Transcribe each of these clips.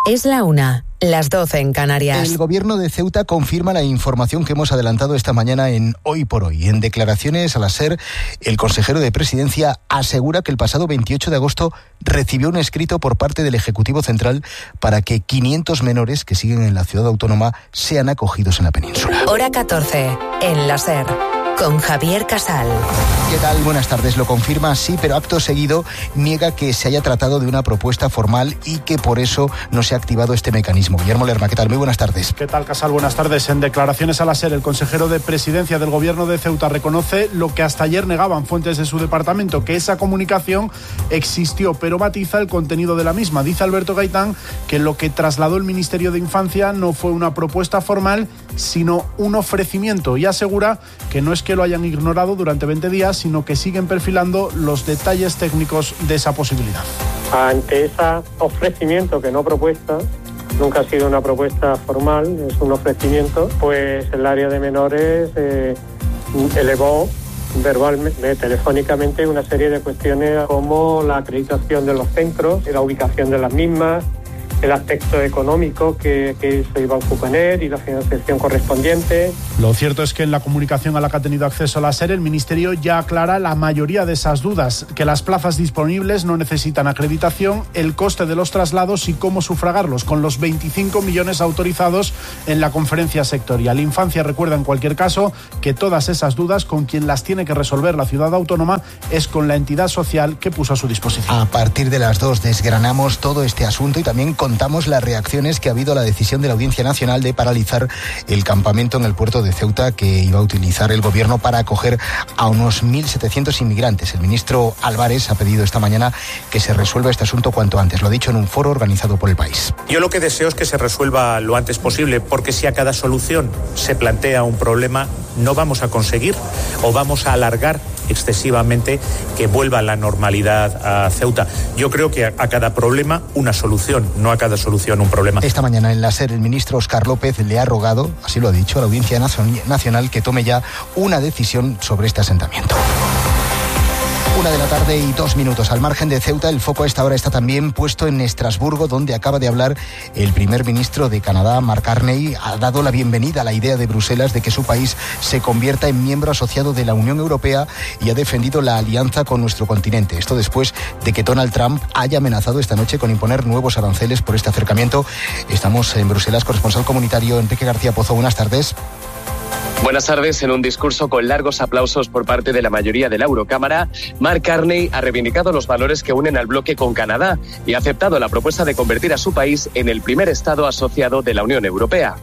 Es la 1, las 12 en Canarias. El gobierno de Ceuta confirma la información que hemos adelantado esta mañana en Hoy por Hoy. En declaraciones a la SER, el consejero de Presidencia asegura que el pasado 28 de agosto recibió un escrito por parte del Ejecutivo Central para que 500 menores que siguen en la ciudad autónoma sean acogidos en la península. Hora 14, en la SER, con Javier Casal. ¿Qué tal? Buenas tardes. Lo confirma, sí, pero acto seguido niega que se haya tratado de una propuesta formal y que por eso no se ha activado este mecanismo. Guillermo Lerma, ¿qué tal? Muy buenas tardes. ¿Qué tal, Casal? Buenas tardes. En declaraciones a la SER, el consejero de Presidencia del Gobierno de Ceuta reconoce lo que hasta ayer negaban fuentes de su departamento, que esa comunicación existió, pero matiza el contenido de la misma. Dice Alberto Gaitán que lo que trasladó el Ministerio de Infancia no fue una propuesta formal, sino un ofrecimiento, y asegura que no es que lo hayan ignorado durante 20 días, sino que siguen perfilando los detalles técnicos de esa posibilidad. Ante ese ofrecimiento, que no propuesta, nunca ha sido una propuesta formal, es un ofrecimiento, pues el área de menores elevó verbalmente, telefónicamente, una serie de cuestiones como la acreditación de los centros, la ubicación de las mismas, el aspecto económico que se iba a suponer y la financiación correspondiente. Lo cierto es que en la comunicación a la que ha tenido acceso a la SER, el Ministerio ya aclara la mayoría de esas dudas, que las plazas disponibles no necesitan acreditación, el coste de los traslados y cómo sufragarlos, con los 25 millones autorizados en la conferencia sectorial. Infancia recuerda en cualquier caso que todas esas dudas, con quien las tiene que resolver la ciudad autónoma, es con la entidad social que puso a su disposición. A partir de las 2 desgranamos todo este asunto y también contamos las reacciones que ha habido a la decisión de la Audiencia Nacional de paralizar el campamento en el puerto de Ceuta que iba a utilizar el gobierno para acoger a unos 1.700 inmigrantes. El ministro Álvarez ha pedido esta mañana que se resuelva este asunto cuanto antes. Lo ha dicho en un foro organizado por El País. Yo lo que deseo es que se resuelva lo antes posible, porque si a cada solución se plantea un problema, no vamos a conseguir o vamos a alargar excesivamente que vuelva la normalidad a Ceuta. Yo creo que a cada problema una solución, no a cada solución un problema. Esta mañana en la SER el ministro Óscar López le ha rogado, así lo ha dicho, a la Audiencia Nacional que tome ya una decisión sobre este asentamiento. 1:02 p.m. Al margen de Ceuta, el foco a esta hora está también puesto en Estrasburgo, donde acaba de hablar el primer ministro de Canadá, Mark Carney. Ha dado la bienvenida a la idea de Bruselas de que su país se convierta en miembro asociado de la Unión Europea y ha defendido la alianza con nuestro continente. Esto después de que Donald Trump haya amenazado esta noche con imponer nuevos aranceles por este acercamiento. Estamos en Bruselas, corresponsal comunitario Enrique García Pozo. Buenas tardes. Buenas tardes. En un discurso con largos aplausos por parte de la mayoría de la Eurocámara, Mark Carney ha reivindicado los valores que unen al bloque con Canadá y ha aceptado la propuesta de convertir a su país en el primer Estado asociado de la Unión Europea.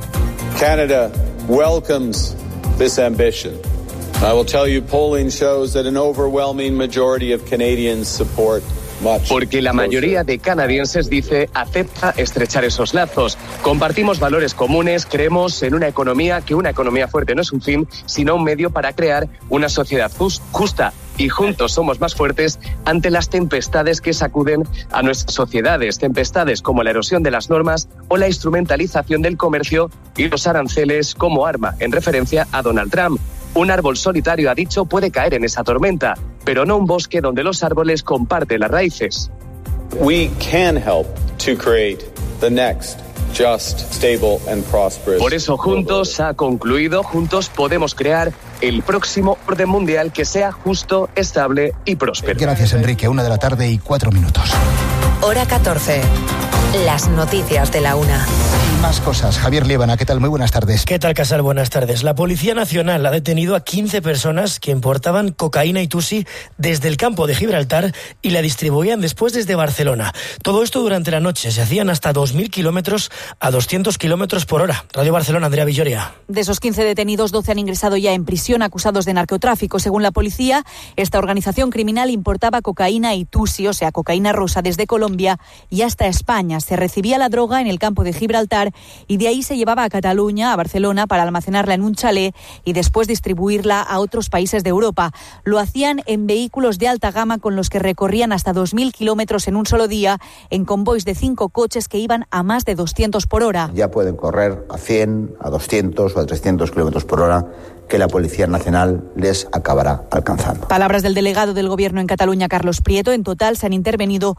Canada welcomes this ambition. I will tell you, polling shows that an overwhelming majority of Canadians support. Porque la mayoría de canadienses, dice, acepta estrechar esos lazos. Compartimos valores comunes, creemos en una economía fuerte no es un fin, sino un medio para crear una sociedad justa. Y juntos somos más fuertes ante las tempestades que sacuden a nuestras sociedades. Tempestades como la erosión de las normas o la instrumentalización del comercio y los aranceles como arma, en referencia a Donald Trump. Un árbol solitario, ha dicho, puede caer en esa tormenta, pero no un bosque donde los árboles comparten las raíces. We can help to create the next just, stable and prosperous. Por eso juntos, ha concluido, juntos podemos crear el próximo orden mundial que sea justo, estable y próspero. Gracias, Enrique. 1:04 p.m. Hora 14. Las noticias de la 1. Más cosas. Javier Liébana, ¿qué tal? Muy buenas tardes. ¿Qué tal, Casal? Buenas tardes. La Policía Nacional ha detenido a 15 personas que importaban cocaína y tusi desde el campo de Gibraltar y la distribuían después desde Barcelona. Todo esto durante la noche. Se hacían hasta 2.000 kilómetros a 200 kilómetros por hora. Radio Barcelona, Andrea Villoria. De esos 15 detenidos, 12 han ingresado ya en prisión acusados de narcotráfico. Según la policía, esta organización criminal importaba cocaína y tusi, o sea, cocaína rosa, desde Colombia y hasta España. Se recibía la droga en el campo de Gibraltar y de ahí se llevaba a Cataluña, a Barcelona, para almacenarla en un chalet y después distribuirla a otros países de Europa. Lo hacían en vehículos de alta gama con los que recorrían hasta 2.000 kilómetros en un solo día, en convoys de 5 coches que iban a más de 200 por hora. Ya pueden correr a 100, a 200 o a 300 kilómetros por hora que la Policía Nacional les acabará alcanzando. Palabras del delegado del Gobierno en Cataluña, Carlos Prieto. En total se han intervenido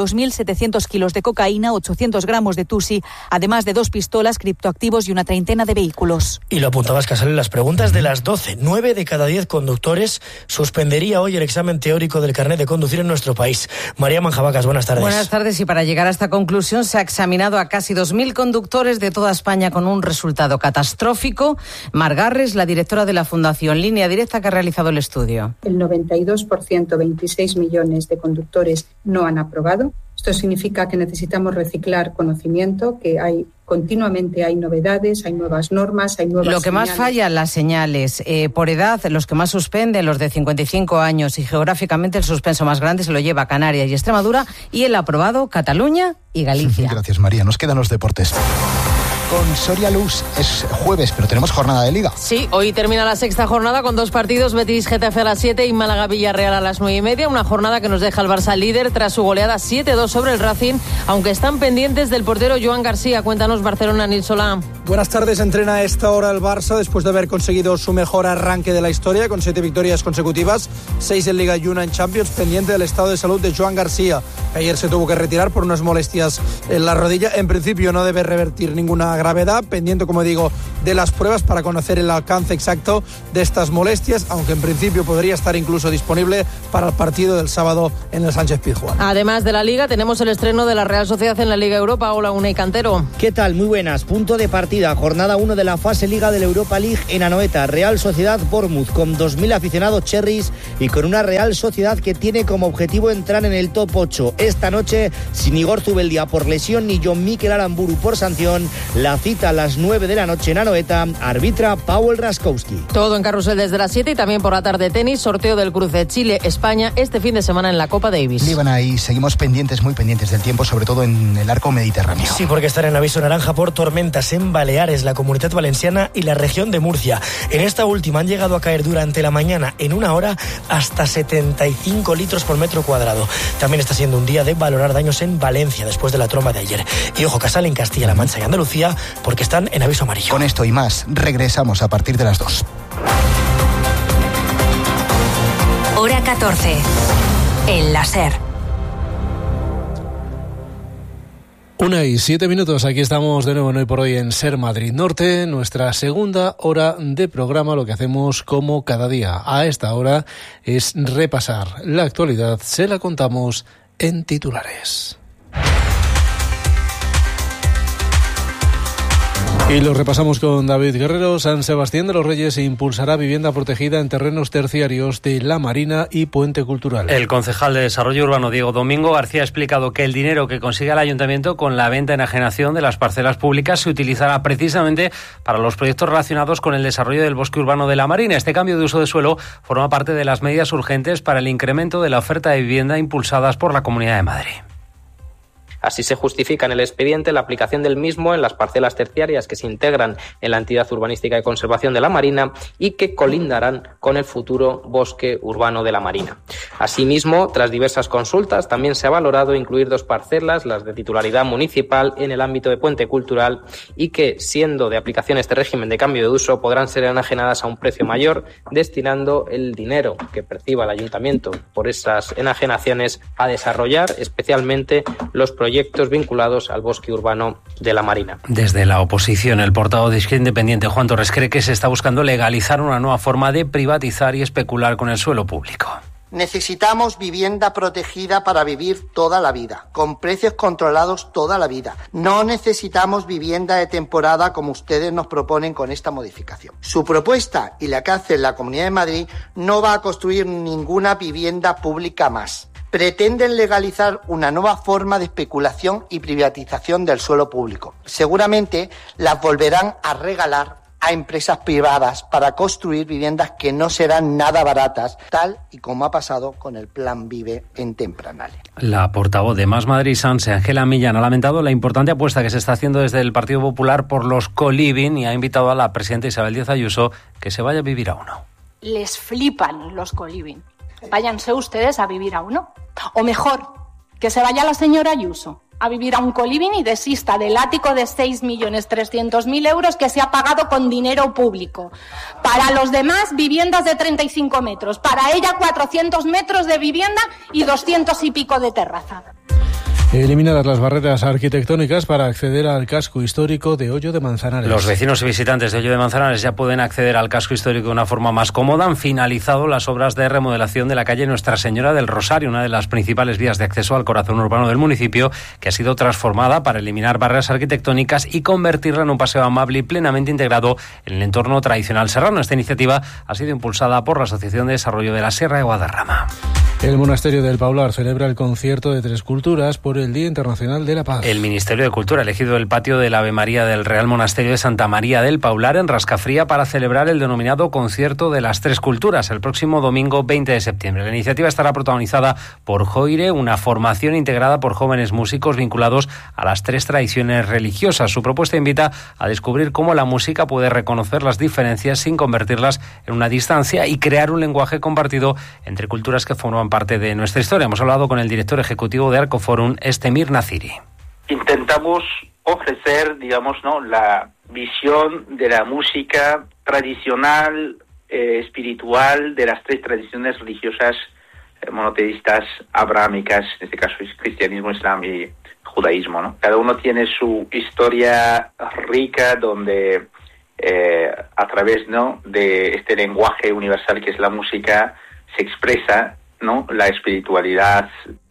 2.700 kilos de cocaína, 800 gramos de tusi, además de 2 pistolas, criptoactivos y una treintena de vehículos. Y lo apuntabas, Casal, en las preguntas de las 12. 9 de cada 10 conductores suspendería hoy el examen teórico del carnet de conducir en nuestro país. María Manjabacas, buenas tardes. Buenas tardes, y para llegar a esta conclusión se ha examinado a casi 2.000 conductores de toda España con un resultado catastrófico. Mar Garres, la directora de la Fundación Línea Directa, que ha realizado el estudio. El 92%, 26 millones de conductores no han aprobado. Esto significa que necesitamos reciclar conocimiento, que continuamente hay novedades, hay nuevas normas, hay nuevas Lo que señales. más falla, las señales. Por edad, los que más suspenden, los de 55 años, y geográficamente el suspenso más grande se lo lleva Canarias y Extremadura, y el aprobado Cataluña y Galicia. Gracias, María. Nos quedan los deportes. Con Soria Luz es jueves, pero tenemos jornada de Liga. Sí, hoy termina la sexta jornada con 2 partidos, Betis-Getafe a las 7 y Málaga-Villarreal a las 9:30. Una jornada que nos deja el Barça líder tras su goleada 7-2 sobre el Racing, aunque están pendientes del portero Joan García. Cuéntanos, Barcelona, Nil Solá. Buenas tardes. Entrena a esta hora el Barça después de haber conseguido su mejor arranque de la historia con 7 victorias consecutivas, 6 en Liga y 1 en Champions, pendiente del estado de salud de Joan García. Ayer se tuvo que retirar por unas molestias en la rodilla. En principio no debe revertir ninguna gravedad, pendiente, como digo, de las pruebas para conocer el alcance exacto de estas molestias, aunque en principio podría estar incluso disponible para el partido del sábado en el Sánchez-Pizjuán. Además de la Liga, tenemos el estreno de la Real Sociedad en la Liga Europa. Hola, Unai Cantero. ¿Qué tal? Muy buenas. Punto de partida. Jornada 1 de la fase Liga de la Europa League en Anoeta. Real Sociedad Bournemouth con 2.000 aficionados cherries y con una Real Sociedad que tiene como objetivo entrar en el top 8. Esta noche, sin Igor Zubeldia por lesión ni John Mikel Aramburu por sanción, la cita a las 9 de la noche en Anoeta, arbitra Paweł Raskowski. Todo en carrusel desde las 7 y también por la tarde tenis, sorteo del cruce Chile-España este fin de semana en la Copa Davis. Líbana, y seguimos muy pendientes del tiempo, sobre todo en el arco mediterráneo. Sí, porque están en aviso naranja por tormentas en Baleares, la Comunidad Valenciana y la región de Murcia. En esta última han llegado a caer durante la mañana, en una hora, hasta 75 litros por metro cuadrado. También está siendo un día de valorar daños en Valencia después de la tromba de ayer. Y ojo, Casal, en Castilla-La Mancha y Andalucía, porque están en aviso amarillo. Con esto y más, regresamos a partir de las 2. Hora 14. El láser. 1:07. Aquí estamos de nuevo en Hoy por Hoy en Ser Madrid Norte, nuestra segunda hora de programa. Lo que hacemos como cada día a esta hora es repasar la actualidad. Se la contamos en titulares. Y lo repasamos con David Guerrero. San Sebastián de los Reyes impulsará vivienda protegida en terrenos terciarios de La Marina y Puente Cultural. El concejal de Desarrollo Urbano, Diego Domingo García, ha explicado que el dinero que consiga el ayuntamiento con la venta y enajenación de las parcelas públicas se utilizará precisamente para los proyectos relacionados con el desarrollo del bosque urbano de La Marina. Este cambio de uso de suelo forma parte de las medidas urgentes para el incremento de la oferta de vivienda impulsadas por la Comunidad de Madrid. Así se justifica en el expediente la aplicación del mismo en las parcelas terciarias que se integran en la entidad urbanística de conservación de La Marina y que colindarán con el futuro bosque urbano de La Marina. Asimismo, tras diversas consultas, también se ha valorado incluir 2 parcelas, las de titularidad municipal, en el ámbito de Puente Cultural y que, siendo de aplicación este régimen de cambio de uso, podrán ser enajenadas a un precio mayor, destinando el dinero que perciba el ayuntamiento por esas enajenaciones a desarrollar especialmente los proyectos vinculados al bosque urbano de La Marina. Desde la oposición, el portavoz de Izquierda Independiente, Juan Torres, cree que se está buscando legalizar una nueva forma de privatizar y especular con el suelo público. Necesitamos vivienda protegida para vivir toda la vida, con precios controlados toda la vida. No necesitamos vivienda de temporada como ustedes nos proponen con esta modificación. Su propuesta y la que hace la Comunidad de Madrid no va a construir ninguna vivienda pública más. Pretenden legalizar una nueva forma de especulación y privatización del suelo público. Seguramente las volverán a regalar a empresas privadas para construir viviendas que no serán nada baratas, tal y como ha pasado con el Plan Vive en Tempranales. La portavoz de Más Madrid, Sanse, Ángela Millán, ha lamentado la importante apuesta que se está haciendo desde el Partido Popular por los co-living y ha invitado a la presidenta Isabel Díaz Ayuso que se vaya a vivir a uno. Les flipan los co-living. Váyanse ustedes a vivir a uno. O mejor, que se vaya la señora Ayuso a vivir a un coliving y desista del ático de 6.300.000 euros que se ha pagado con dinero público. Para los demás, viviendas de 35 metros. Para ella, 400 metros de vivienda y 200 y pico de terraza. Eliminadas las barreras arquitectónicas para acceder al casco histórico de Hoyo de Manzanares. Los vecinos y visitantes de Hoyo de Manzanares ya pueden acceder al casco histórico de una forma más cómoda. Han finalizado las obras de remodelación de la calle Nuestra Señora del Rosario, una de las principales vías de acceso al corazón urbano del municipio, que ha sido transformada para eliminar barreras arquitectónicas y convertirla en un paseo amable y plenamente integrado en el entorno tradicional serrano. Esta iniciativa ha sido impulsada por la Asociación de Desarrollo de la Sierra de Guadarrama. El Monasterio del Paular celebra el concierto de 3 culturas por el Día Internacional de la Paz. El Ministerio de Cultura ha elegido el patio del Ave María del Real Monasterio de Santa María del Paular en Rascafría para celebrar el denominado Concierto de las 3 Culturas el próximo domingo 20 de septiembre. La iniciativa estará protagonizada por Joire, una formación integrada por jóvenes músicos vinculados a las 3 tradiciones religiosas. Su propuesta invita a descubrir cómo la música puede reconocer las diferencias sin convertirlas en una distancia y crear un lenguaje compartido entre culturas que forman parte de nuestra historia. Hemos hablado con el director ejecutivo de Arcoforum, Estemir Naziri. Intentamos ofrecer, la visión de la música tradicional, espiritual, de las 3 tradiciones religiosas monoteístas abrahámicas, en este caso es cristianismo, islam y judaísmo, ¿no? Cada uno tiene su historia rica donde a través, de este lenguaje universal que es la música se expresa, la espiritualidad.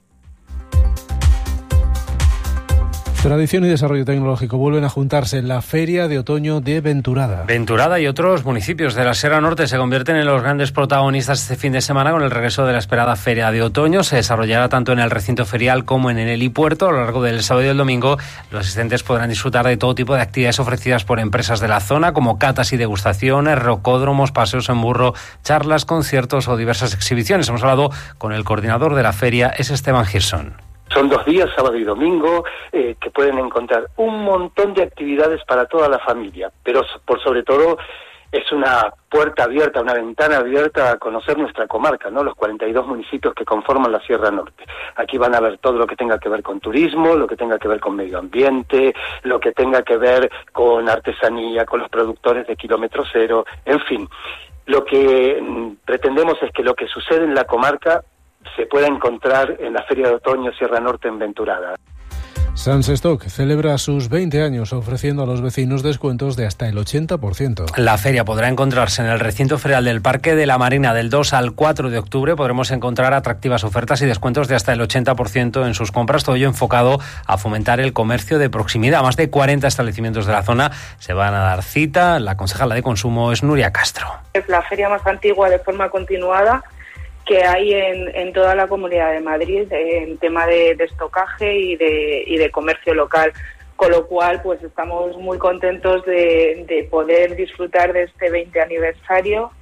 Tradición y desarrollo tecnológico vuelven a juntarse en la Feria de Otoño de Venturada. Venturada y otros municipios de la Sierra Norte se convierten en los grandes protagonistas este fin de semana con el regreso de la esperada Feria de Otoño. Se desarrollará tanto en el recinto ferial como en el helipuerto. A lo largo del sábado y el domingo, los asistentes podrán disfrutar de todo tipo de actividades ofrecidas por empresas de la zona, como catas y degustaciones, rocódromos, paseos en burro, charlas, conciertos o diversas exhibiciones. Hemos hablado con el coordinador de la feria, es Esteban Girson. Son 2 días, sábado y domingo, que pueden encontrar un montón de actividades para toda la familia, pero por sobre todo es una puerta abierta, una ventana abierta a conocer nuestra comarca, los 42 municipios que conforman la Sierra Norte. Aquí van a ver todo lo que tenga que ver con turismo, lo que tenga que ver con medio ambiente, lo que tenga que ver con artesanía, con los productores de kilómetro cero, en fin. Lo que pretendemos es que lo que sucede en la comarca se pueda encontrar en la Feria de Otoño Sierra Norte en Venturada. Sans Stock celebra sus 20 años ofreciendo a los vecinos descuentos de hasta el 80%. La feria podrá encontrarse en el recinto ferial del Parque de la Marina del 2 al 4 de octubre. Podremos encontrar atractivas ofertas y descuentos de hasta el 80% en sus compras, todo ello enfocado a fomentar el comercio de proximidad. Más de 40 establecimientos de la zona se van a dar cita. La concejala de consumo es Nuria Castro. Es la feria más antigua de forma continuada que hay en toda la Comunidad de Madrid en tema de estocaje y de comercio local, con lo cual pues estamos muy contentos de poder disfrutar de este 20 aniversario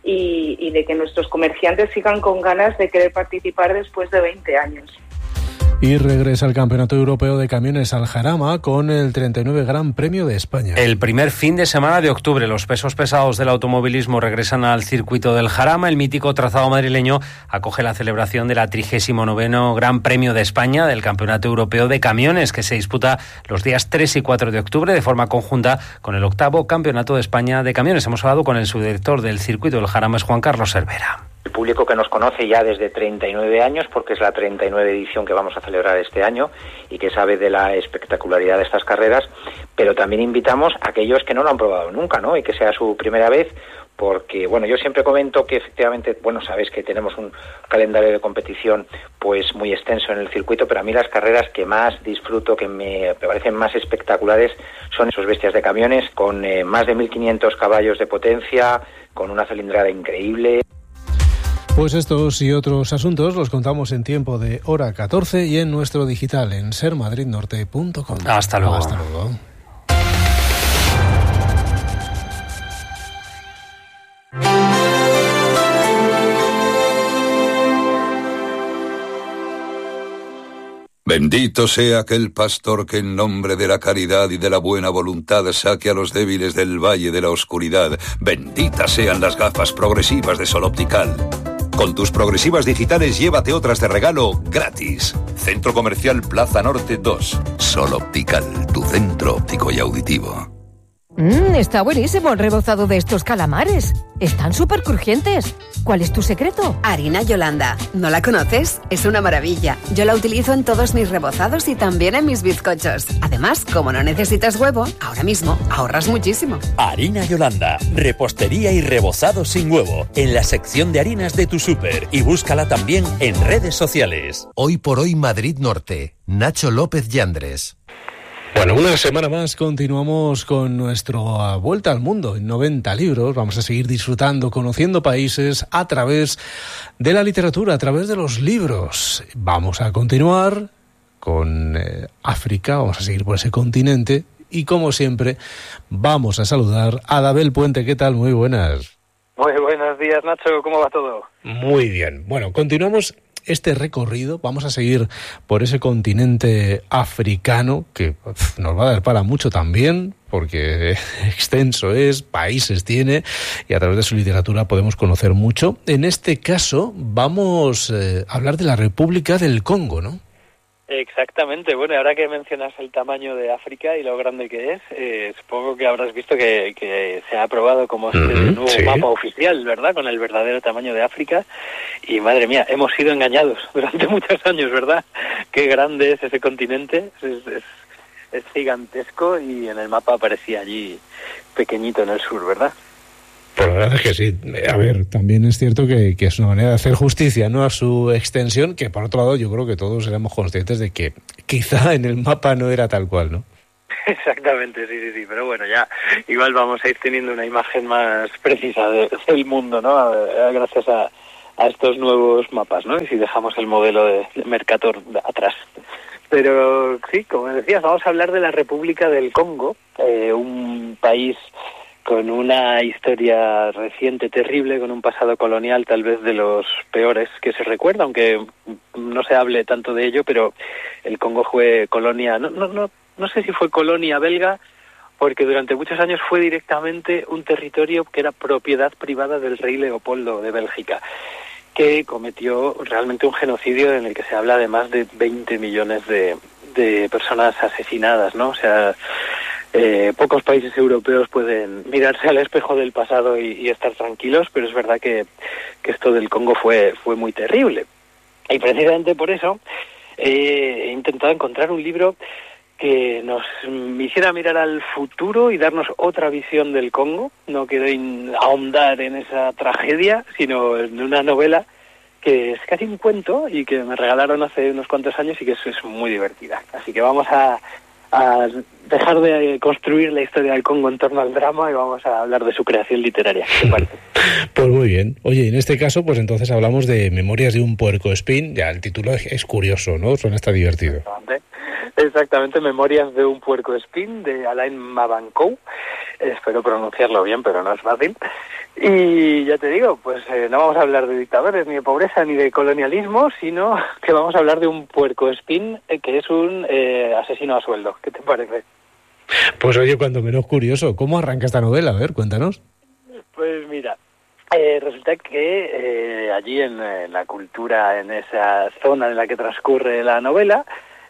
y de que nuestros comerciantes sigan con ganas de querer participar después de 20 años. Y regresa el Campeonato Europeo de Camiones al Jarama con el 39 Gran Premio de España. El primer fin de semana de octubre, los pesos pesados del automovilismo regresan al circuito del Jarama. El mítico trazado madrileño acoge la celebración de la 39º Gran Premio de España del Campeonato Europeo de Camiones, que se disputa los días 3 y 4 de octubre de forma conjunta con el 8º Campeonato de España de Camiones. Hemos hablado con el subdirector del circuito del Jarama, es Juan Carlos Cervera. El público que nos conoce ya desde 39 años, porque es la 39 edición que vamos a celebrar este año y que sabe de la espectacularidad de estas carreras, pero también invitamos a aquellos que no lo han probado nunca, y que sea su primera vez, porque, yo siempre comento que efectivamente, sabes que tenemos un calendario de competición pues muy extenso en el circuito, pero a mí las carreras que más disfruto, que me parecen más espectaculares, son esos bestias de camiones con más de 1.500 caballos de potencia, con una cilindrada increíble. Pues estos y otros asuntos los contamos en tiempo de hora 14 y en nuestro digital en sermadridnorte.com. Hasta luego. Hasta luego. Bendito sea aquel pastor que en nombre de la caridad y de la buena voluntad saque a los débiles del valle de la oscuridad. Benditas sean las gafas progresivas de Sol Optical. Con tus progresivas digitales llévate otras de regalo gratis. Centro Comercial Plaza Norte 2. Sol Optical, tu centro óptico y auditivo. Está buenísimo el rebozado de estos calamares. Están súper crujientes. ¿Cuál es tu secreto? Harina Yolanda. ¿No la conoces? Es una maravilla. Yo la utilizo en todos mis rebozados y también en mis bizcochos. Además, como no necesitas huevo, ahora mismo ahorras muchísimo. Harina Yolanda. Repostería y rebozado sin huevo. En la sección de harinas de tu súper. Y búscala también en redes sociales. Hoy por hoy Madrid Norte. Nacho López Yandres. Bueno, una semana más continuamos con nuestra vuelta al mundo en 90 libros. Vamos a seguir disfrutando, conociendo países a través de la literatura, a través de los libros. Vamos a continuar con África, vamos a seguir por ese continente y, como siempre, vamos a saludar a Dabel Puente. ¿Qué tal? Muy buenas. Muy buenos días, Nacho. ¿Cómo va todo? Muy bien. Bueno, continuamos este recorrido. Vamos a seguir por ese continente africano que nos va a dar para mucho también, porque extenso es, países tiene y a través de su literatura podemos conocer mucho. En este caso vamos a hablar de la República del Congo, ¿no? Exactamente. Bueno, ahora que mencionas el tamaño de África y lo grande que es, supongo que habrás visto que se ha aprobado como nuevo mapa oficial, ¿verdad? Con el verdadero tamaño de África. Y madre mía, hemos sido engañados durante muchos años, ¿verdad? Qué grande es ese continente. Es gigantesco y en el mapa aparecía allí pequeñito en el sur, ¿verdad? Pues la verdad es que sí. A ver, también es cierto que es una manera de hacer justicia, ¿no?, a su extensión, que por otro lado yo creo que todos éramos conscientes de que quizá en el mapa no era tal cual, ¿no? Exactamente, sí. Pero bueno, ya igual vamos a ir teniendo una imagen más precisa del mundo, ¿no? Gracias a estos nuevos mapas, ¿no? Y si dejamos el modelo de Mercator atrás. Pero sí, como decías, vamos a hablar de la República del Congo, un país con una historia reciente terrible, con un pasado colonial tal vez de los peores que se recuerda, aunque no se hable tanto de ello, pero el Congo fue colonia, no sé si fue colonia belga, porque durante muchos años fue directamente un territorio que era propiedad privada del rey Leopoldo de Bélgica, que cometió realmente un genocidio en el que se habla de más de 20 millones de personas asesinadas, ¿no? O sea, pocos países europeos pueden mirarse al espejo del pasado y estar tranquilos, pero es verdad que esto del Congo fue muy terrible. Y precisamente por eso he intentado encontrar un libro que nos hiciera mirar al futuro y darnos otra visión del Congo. No quiero ahondar en esa tragedia, sino en una novela que es casi un cuento y que me regalaron hace unos cuantos años y que es muy divertida. Así que vamos a dejar de construir la historia del Congo en torno al drama y vamos a hablar de su creación literaria. ¿Qué parece? Pues muy bien. Oye, en este caso, pues entonces hablamos de Memorias de un puercoespín. Ya el título es curioso, ¿no? Suena hasta divertido. Exactamente, Memorias de un puercoespín, de Alain Mabankou. Espero pronunciarlo bien, pero no es fácil. Y ya te digo, pues no vamos a hablar de dictadores, ni de pobreza, ni de colonialismo, sino que vamos a hablar de un puercoespín que es un asesino a sueldo. ¿Qué te parece? Pues oye, cuando menos curioso. ¿Cómo arranca esta novela? A ver, cuéntanos. Pues mira, resulta que allí en la cultura, en esa zona en la que transcurre la novela,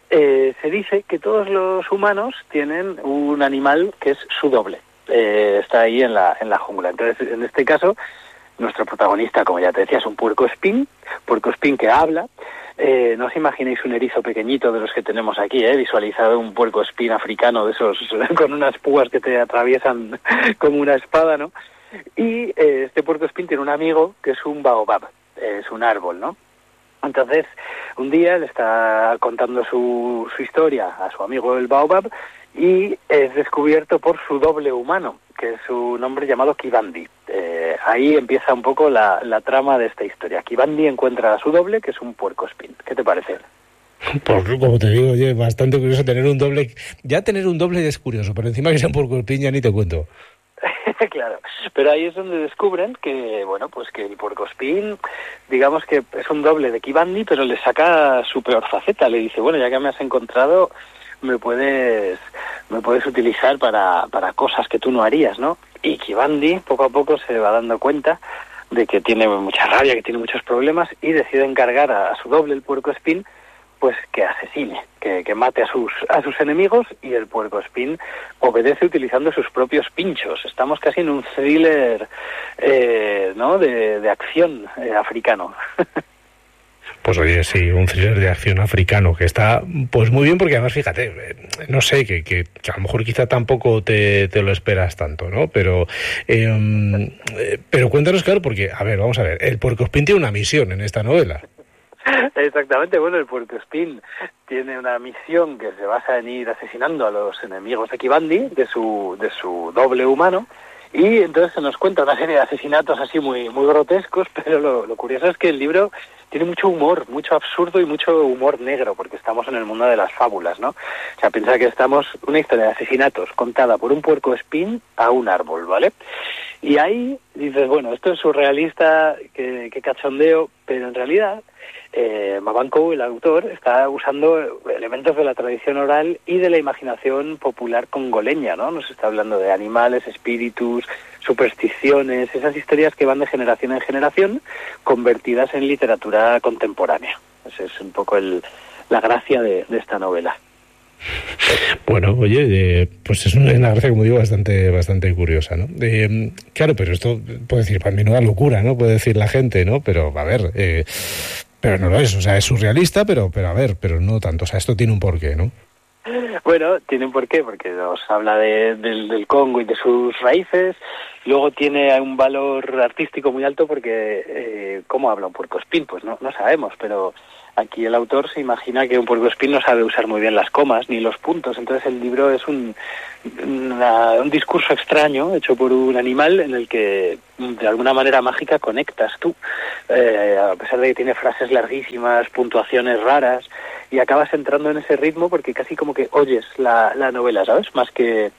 se dice que todos los humanos tienen un animal que es su doble. Está ahí en la jungla. Entonces, en este caso, nuestro protagonista, como ya te decía, es un puercoespín que habla. No os imaginéis un erizo pequeñito de los que tenemos aquí, visualizado un puercoespín africano de esos con unas púas que te atraviesan como una espada, ¿no? Y este puercoespín tiene un amigo que es un baobab, es un árbol, ¿no? Entonces, un día le está contando su historia a su amigo el baobab y es descubierto por su doble humano, que es un hombre llamado Kibandi. Ahí empieza un poco la trama de esta historia. Kibandi encuentra a su doble, que es un puercoespín. ¿Qué te parece? Pues como te digo, oye, bastante curioso tener un doble. Ya tener un doble es curioso, pero encima que sea un puercoespín ya ni te cuento. Claro, pero ahí es donde descubren que, bueno, pues que el puercoespín, digamos que es un doble de Kibandi, pero le saca su peor faceta. Le dice, bueno, ya que me has encontrado, me puedes utilizar para cosas que tú no harías, ¿no? Y Kibandi poco a poco se va dando cuenta de que tiene mucha rabia, que tiene muchos problemas, y decide encargar a su doble, el puercoespín, pues que asesine, que mate a sus enemigos, y el puercoespín obedece utilizando sus propios pinchos. Estamos casi en un thriller ¿no? de acción africano. Pues oye, sí, un thriller de acción africano que está pues muy bien, porque además, fíjate, no sé, que a lo mejor quizá tampoco te lo esperas tanto, ¿no? Pero cuéntanos, claro, porque, a ver, vamos a ver, el puercoespín tiene una misión en esta novela. Exactamente, bueno, el puercoespín tiene una misión que se basa en ir asesinando a los enemigos de Kibandi, de su doble humano, y entonces se nos cuenta una serie de asesinatos así muy grotescos, pero lo curioso es que el libro tiene mucho humor, mucho absurdo y mucho humor negro, porque estamos en el mundo de las fábulas, ¿no? O sea, piensa que estamos una historia de asesinatos contada por un puercoespín a un árbol, ¿vale? Y ahí dices, bueno, esto es surrealista, qué cachondeo, pero en realidad Mabankou, el autor, está usando elementos de la tradición oral y de la imaginación popular congoleña, ¿no? Nos está hablando de animales, espíritus, supersticiones, esas historias que van de generación en generación, convertidas en literatura contemporánea. Esa es un poco la gracia de esta novela. Bueno, oye, pues es una gracia, como digo, bastante curiosa, ¿no? Claro, pero esto puede decir, para mí no da locura, ¿no? Puede decir la gente, ¿no? Pero, a ver, pero no lo es, o sea, es surrealista, pero a ver, pero no tanto, o sea, esto tiene un porqué, ¿no? Bueno, tiene un porqué, porque nos habla del Congo y de sus raíces. Luego tiene un valor artístico muy alto porque, ¿cómo habla un puercoespín? Pues no sabemos, pero aquí el autor se imagina que un puercoespín no sabe usar muy bien las comas ni los puntos. Entonces el libro es un discurso extraño hecho por un animal en el que de alguna manera mágica conectas tú, a pesar de que tiene frases larguísimas, puntuaciones raras, y acabas entrando en ese ritmo porque casi como que oyes la novela, ¿sabes? Más que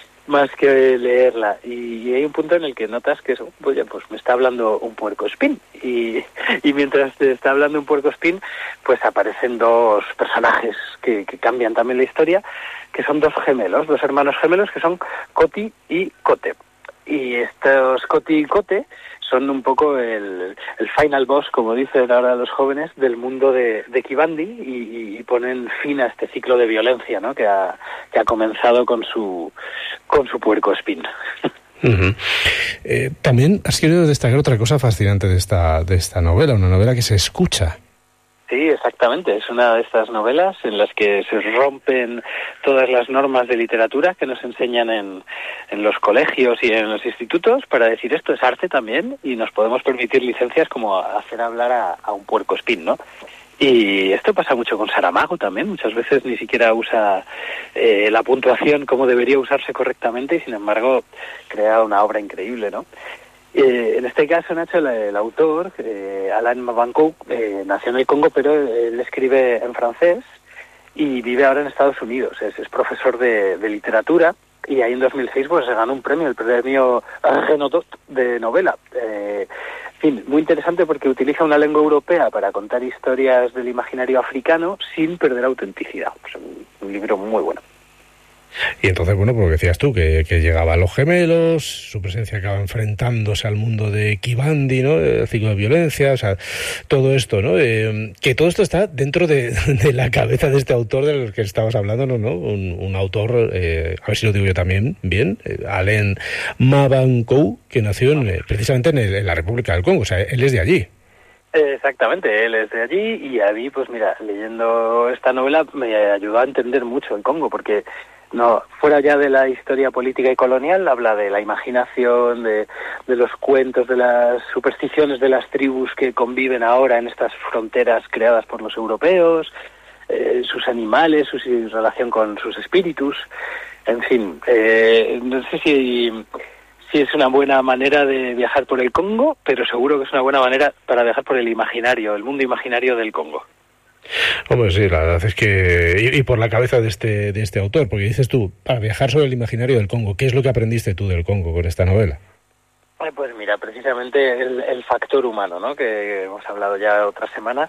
leerla. Y hay un punto en el que notas que eso, pues me está hablando un puercoespín. Y mientras te está hablando un puercoespín, pues aparecen dos personajes que cambian también la historia, que son dos hermanos gemelos, que son Coti y Cote. Y estos Coti y Cote son un poco el final boss, como dicen ahora los jóvenes, del mundo de Kibandi, y ponen fin a este ciclo de violencia, ¿no? que ha comenzado con su puercoespín. Uh-huh. También has querido destacar otra cosa fascinante de esta novela, una novela que se escucha. Sí, exactamente. Es una de estas novelas en las que se rompen todas las normas de literatura que nos enseñan en los colegios y en los institutos, para decir esto es arte también, y nos podemos permitir licencias como hacer hablar a un puercoespín, ¿no? Y esto pasa mucho con Saramago también. Muchas veces ni siquiera usa la puntuación como debería usarse correctamente, y sin embargo crea una obra increíble, ¿no? En este caso, Nacho, el autor, Alain Mabankou, nació en el Congo, pero él escribe en francés y vive ahora en Estados Unidos. Es profesor de literatura, y ahí en 2006 pues se ganó un premio, el premio Renaudot de novela. En fin, muy interesante porque utiliza una lengua europea para contar historias del imaginario africano sin perder autenticidad. Pues un libro muy bueno. Y entonces, bueno, pues lo que decías tú, que llegaban los gemelos, su presencia acaba enfrentándose al mundo de Kibandi, ¿no? El ciclo de violencia, o sea, todo esto, ¿no? Que todo esto está dentro de la cabeza de este autor del que estabas hablando, ¿no? Un autor, a ver si lo digo yo también bien, Alain Mabankou, que nació precisamente en la República del Congo, o sea, él es de allí. Exactamente, él es de allí, y a mí, pues mira, leyendo esta novela me ayudó a entender mucho el Congo, porque no, fuera ya de la historia política y colonial, habla de la imaginación, de los cuentos, de las supersticiones de las tribus que conviven ahora en estas fronteras creadas por los europeos, sus animales, su relación con sus espíritus, en fin, no sé si es una buena manera de viajar por el Congo, pero seguro que es una buena manera para viajar por el imaginario, el mundo imaginario del Congo. Hombre, sí, la verdad es que... Y por la cabeza de este autor, porque dices tú, para viajar sobre el imaginario del Congo, ¿qué es lo que aprendiste tú del Congo con esta novela? Pues mira, precisamente el factor humano, ¿no? Que hemos hablado ya otra semana.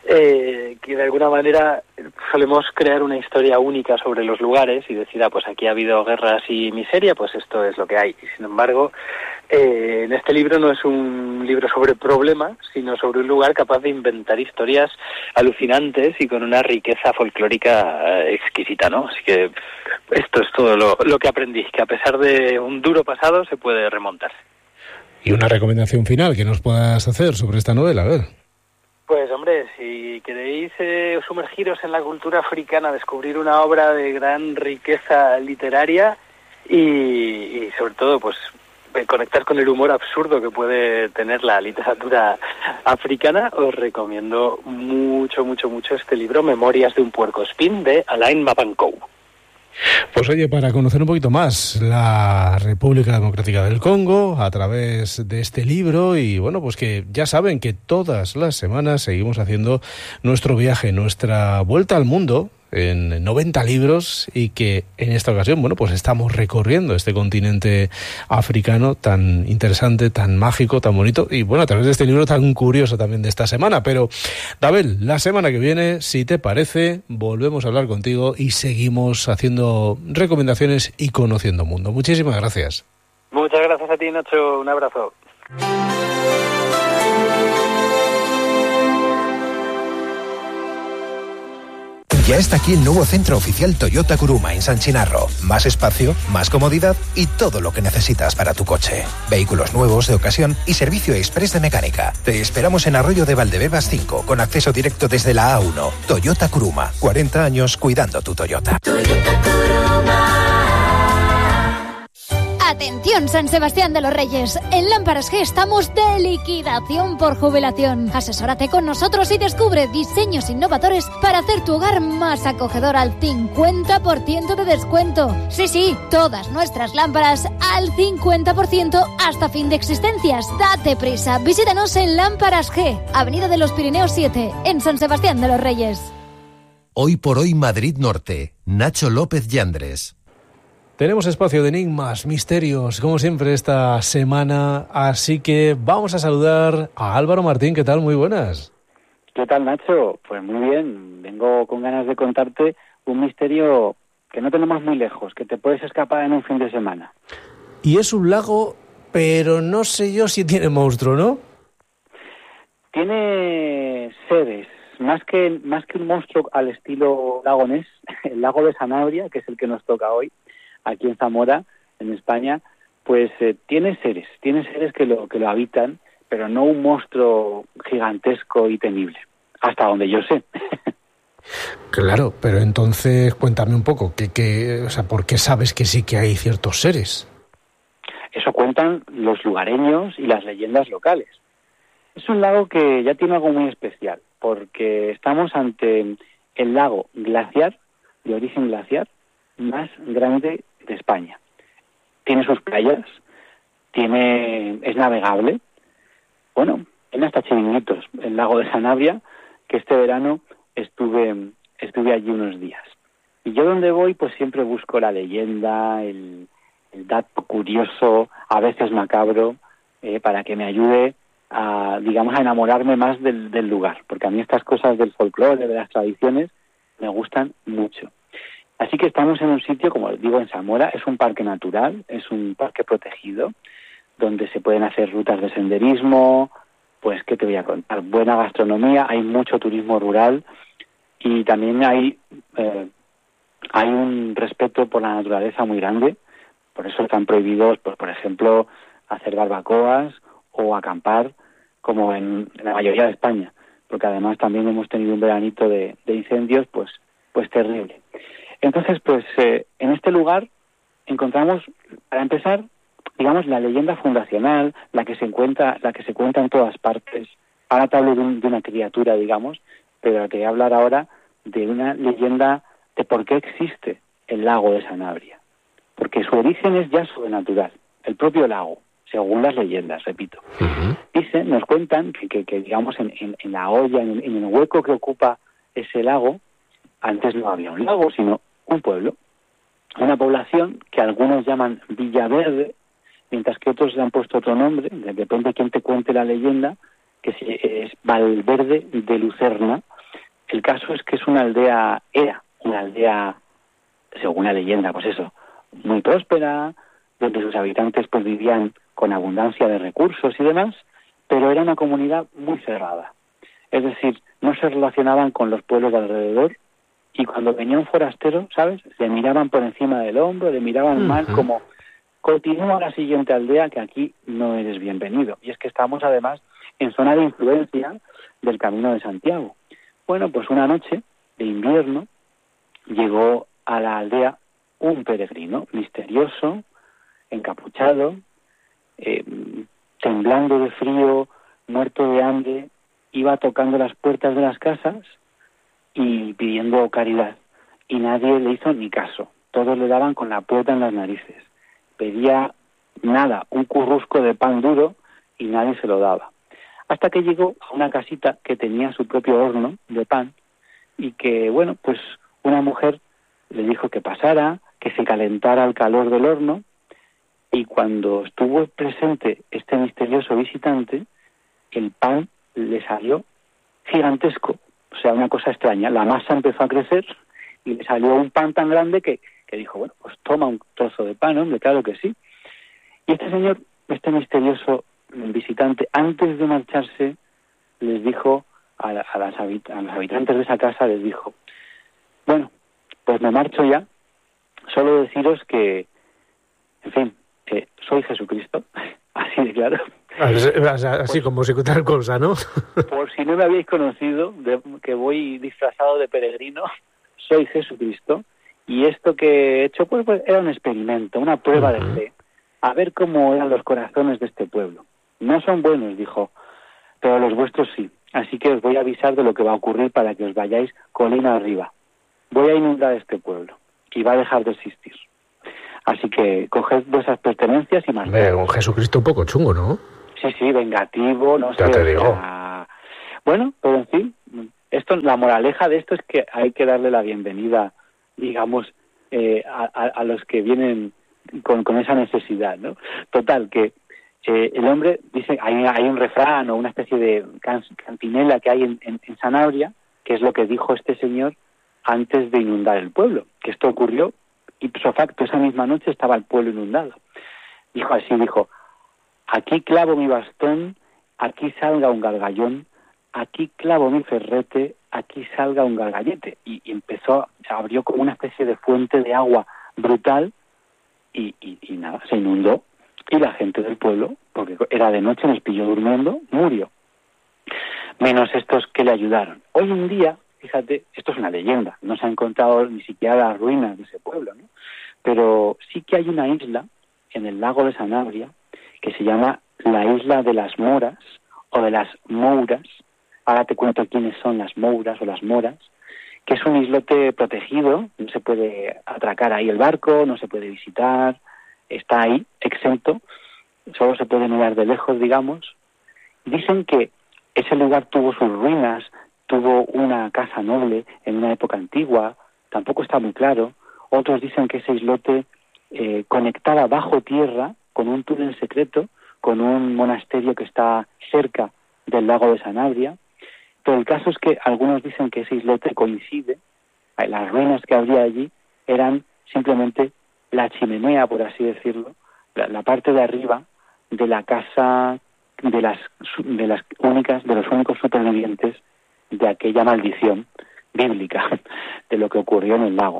que de alguna manera solemos crear una historia única sobre los lugares y decir, pues aquí ha habido guerras y miseria, pues esto es lo que hay. Y sin embargo, en este libro no es un libro sobre problemas, sino sobre un lugar capaz de inventar historias alucinantes y con una riqueza folclórica exquisita, ¿no? Así que esto es todo lo que aprendí, que a pesar de un duro pasado se puede remontar. Y una recomendación final que nos puedas hacer sobre esta novela, a ver. Pues hombre, si queréis sumergiros en la cultura africana, descubrir una obra de gran riqueza literaria y sobre todo pues conectar con el humor absurdo que puede tener la literatura africana, os recomiendo mucho este libro, Memorias de un puercoespín, de Alain Mapankou. Pues oye, para conocer un poquito más la República Democrática del Congo a través de este libro, y bueno, pues que ya saben que todas las semanas seguimos haciendo nuestro viaje, nuestra vuelta al mundo en 90 libros, y que en esta ocasión, bueno, pues estamos recorriendo este continente africano tan interesante, tan mágico, tan bonito, y bueno, a través de este libro tan curioso también de esta semana. Pero, Dabel, la semana que viene, si te parece, volvemos a hablar contigo y seguimos haciendo recomendaciones y conociendo mundo. Muchísimas gracias. Muchas gracias a ti, Nacho. Un abrazo. Ya está aquí el nuevo centro oficial Toyota Kuruma en San Chinarro. Más espacio, más comodidad y todo lo que necesitas para tu coche. Vehículos nuevos, de ocasión y servicio express de mecánica. Te esperamos en Arroyo de Valdebebas 5, con acceso directo desde la A1. Toyota Kuruma, 40 años cuidando tu Toyota. Toyota Kuruma. Atención, San Sebastián de los Reyes. En Lámparas G estamos de liquidación por jubilación. Asesórate con nosotros y descubre diseños innovadores para hacer tu hogar más acogedor al 50% de descuento. Sí, todas nuestras lámparas al 50% hasta fin de existencias. Date prisa, visítanos en Lámparas G, Avenida de los Pirineos 7, en San Sebastián de los Reyes. Hoy por hoy Madrid Norte. Nacho López Yandres. Tenemos espacio de enigmas, misterios, como siempre esta semana, así que vamos a saludar a Álvaro Martín. ¿Qué tal? Muy buenas. ¿Qué tal, Nacho? Pues muy bien, vengo con ganas de contarte un misterio que no tenemos muy lejos, que te puedes escapar en un fin de semana. Y es un lago, pero no sé yo si tiene monstruo, ¿no? Tiene seres, más que un monstruo al estilo lago Ness, el lago de Sanabria, que es el que nos toca hoy, aquí en Zamora, en España, pues tiene seres que lo habitan, pero no un monstruo gigantesco y temible, hasta donde yo sé. Claro, pero entonces cuéntame un poco, o sea, ¿por qué sabes que sí que hay ciertos seres? Eso cuentan los lugareños y las leyendas locales. Es un lago que ya tiene algo muy especial, porque estamos ante el lago glaciar, de origen glaciar, más grande de España. Tiene sus playas, es navegable. Bueno, tiene hasta chiringuitos, el lago de Sanabria, que este verano estuve allí unos días. Y yo donde voy, pues siempre busco la leyenda, el dato curioso, a veces macabro, para que me ayude a enamorarme más del lugar, porque a mí estas cosas del folclore, de las tradiciones, me gustan mucho. Así que estamos en un sitio, como digo, en Zamora, es un parque natural, es un parque protegido, donde se pueden hacer rutas de senderismo, pues, ¿qué te voy a contar? Buena gastronomía, hay mucho turismo rural y también hay un respeto por la naturaleza muy grande, por eso están prohibidos, pues, por ejemplo, hacer barbacoas o acampar, como en la mayoría de España, porque además también hemos tenido un veranito de incendios, pues terrible. Entonces, pues, en este lugar encontramos, para empezar, digamos, la leyenda fundacional, la que se cuenta en todas partes. Ahora te hablo de una criatura, digamos, pero te voy a hablar ahora de una leyenda de por qué existe el lago de Sanabria. Porque su origen es ya sobrenatural, el propio lago, según las leyendas, repito. Nos cuentan que digamos, en la olla, en el hueco que ocupa ese lago, antes no había un lago, sino un pueblo, una población que algunos llaman Villaverde, mientras que otros le han puesto otro nombre, depende de quién te cuente la leyenda, que es Valverde de Lucerna, El caso es que era una aldea, según la leyenda, pues eso, muy próspera, donde sus habitantes pues vivían con abundancia de recursos y demás, pero era una comunidad muy cerrada. Es decir, no se relacionaban con los pueblos de alrededor, y cuando venía un forastero, ¿sabes?, le miraban por encima del hombro, le miraban mal, como continúa a la siguiente aldea, que aquí no eres bienvenido. Y es que estamos además en zona de influencia del Camino de Santiago. Bueno, pues una noche de invierno llegó a la aldea un peregrino misterioso, encapuchado, temblando de frío, muerto de hambre, iba tocando las puertas de las casas y pidiendo caridad. Y nadie le hizo ni caso. Todos le daban con la puerta en las narices. Pedía nada, un currusco de pan duro, y nadie se lo daba. Hasta que llegó a una casita que tenía su propio horno de pan, y que, bueno, pues una mujer le dijo que pasara, que se calentara al calor del horno, y cuando estuvo presente este misterioso visitante, el pan le salió gigantesco, o sea, una cosa extraña. La masa empezó a crecer y le salió un pan tan grande que dijo, bueno, pues toma un trozo de pan, hombre, claro que sí. Y este señor, este misterioso visitante, antes de marcharse, les dijo a los habitantes de esa casa, les dijo, bueno, pues me marcho ya, solo deciros que, en fin, soy Jesucristo, así de claro. Así como si tal cosa, ¿no? Por si no me habéis conocido, que voy disfrazado de peregrino, soy Jesucristo, y esto que he hecho pues era un experimento, una prueba de fe, a ver cómo eran los corazones de este pueblo. No son buenos, dijo, pero los vuestros sí, así que os voy a avisar de lo que va a ocurrir para que os vayáis colina arriba. Voy a inundar este pueblo, y va a dejar de existir. Así que coged vuestras pertenencias y más. Un Jesucristo un poco chungo, ¿no? Sí, vengativo, no sé. Ya te digo. Bueno, pero en fin, la moraleja de esto es que hay que darle la bienvenida, digamos, a los que vienen con esa necesidad, ¿no? Total, que el hombre dice, hay un refrán o una especie de cantinela que hay en Sanabria, que es lo que dijo este señor antes de inundar el pueblo, que esto ocurrió ipso facto, esa misma noche estaba el pueblo inundado. Dijo, aquí clavo mi bastón, aquí salga un gargallón, aquí clavo mi ferrete, aquí salga un gargallete. Y abrió como una especie de fuente de agua brutal y nada, se inundó. Y la gente del pueblo, porque era de noche, les pilló durmiendo, murió. Menos estos que le ayudaron. Hoy en día, fíjate, esto es una leyenda, no se han encontrado ni siquiera las ruinas de ese pueblo, ¿no? Pero sí que hay una isla en el lago de Sanabria que se llama la isla de las Moras o de las Mouras. Ahora te cuento quiénes son las Mouras o las Moras, que es un islote protegido, no se puede atracar ahí el barco, no se puede visitar, está ahí, exento, solo se puede mirar de lejos, digamos. Dicen que ese lugar tuvo sus ruinas, tuvo una casa noble en una época antigua, tampoco está muy claro. Otros dicen que ese islote conectaba bajo tierra con un túnel secreto, con un monasterio que está cerca del lago de Sanabria. Pero el caso es que algunos dicen que ese islote coincide, las ruinas que habría allí eran simplemente la chimenea, por así decirlo, la parte de arriba de la casa de los únicos supervivientes de aquella maldición bíblica de lo que ocurrió en el lago.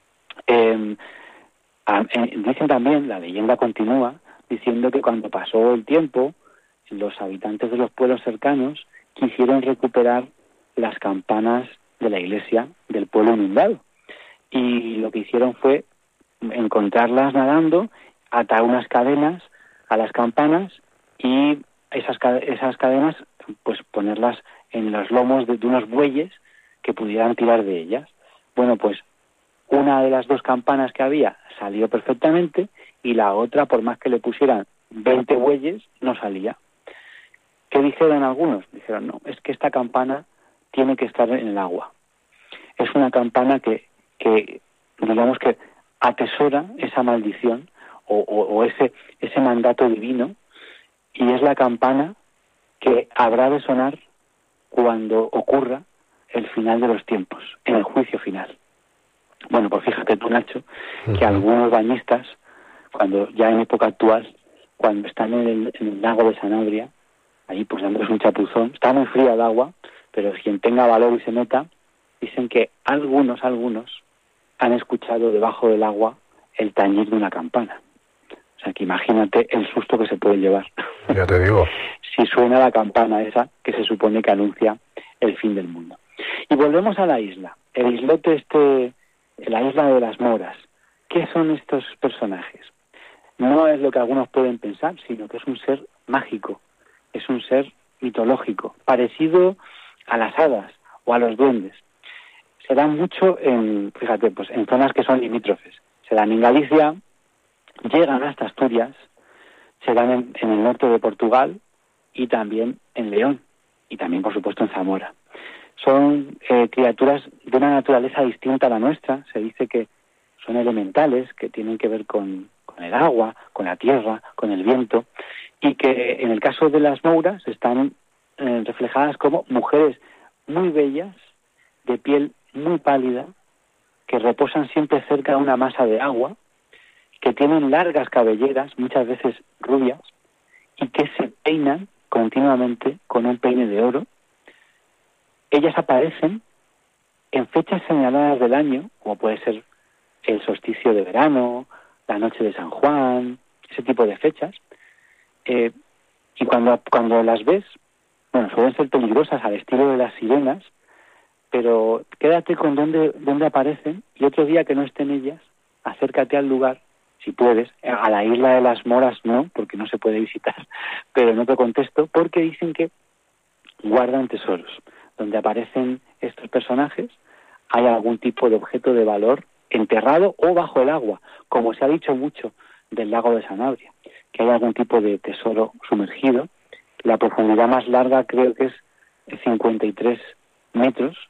Dicen también, la leyenda continúa diciendo que cuando pasó el tiempo, los habitantes de los pueblos cercanos quisieron recuperar las campanas de la iglesia del pueblo inundado. Y lo que hicieron fue encontrarlas nadando, atar unas cadenas a las campanas y esas cadenas pues ponerlas en los lomos de unos bueyes que pudieran tirar de ellas. Bueno, pues una de las dos campanas que había salió perfectamente y la otra, por más que le pusieran 20 bueyes, no salía. ¿Qué dijeron algunos? Dijeron, no, es que esta campana tiene que estar en el agua. Es una campana que digamos que atesora esa maldición o ese mandato divino, y es la campana que habrá de sonar cuando ocurra el final de los tiempos, en el juicio final. Bueno, pues fíjate tú, Nacho, que algunos bañistas, cuando ya en época actual, cuando están en el lago de Sanabria, ahí pues dándose un chapuzón, está muy fría el agua, pero quien tenga valor y se meta, dicen que algunos han escuchado debajo del agua el tañir de una campana. O sea, que imagínate el susto que se puede llevar. Ya te digo. Si suena la campana esa que se supone que anuncia el fin del mundo. Y volvemos a la isla. El islote la isla de las moras. ¿Qué son estos personajes? No es lo que algunos pueden pensar, sino que es un ser mágico, es un ser mitológico, parecido a las hadas o a los duendes. Se dan mucho en zonas que son limítrofes. Se dan en Galicia, llegan hasta Asturias, se dan en el norte de Portugal y también en León y también, por supuesto, en Zamora. Son criaturas de una naturaleza distinta a la nuestra. Se dice que son elementales, que tienen que ver con el agua, con la tierra, con el viento, y que en el caso de las mouras están reflejadas como mujeres muy bellas, de piel muy pálida, que reposan siempre cerca de una masa de agua, que tienen largas cabelleras, muchas veces rubias, y que se peinan continuamente con un peine de oro. Ellas aparecen en fechas señaladas del año, como puede ser el solsticio de verano, la noche de San Juan, ese tipo de fechas, y cuando las ves, bueno, suelen ser peligrosas al estilo de las sirenas, pero quédate con dónde aparecen, y otro día que no estén ellas, acércate al lugar, si puedes. A la isla de las moras no, porque no se puede visitar, pero no te contesto, porque dicen que guardan tesoros. Donde aparecen estos personajes hay algún tipo de objeto de valor enterrado o bajo el agua, como se ha dicho mucho del lago de Sanabria, que hay algún tipo de tesoro sumergido. La profundidad más larga creo que es 53 metros,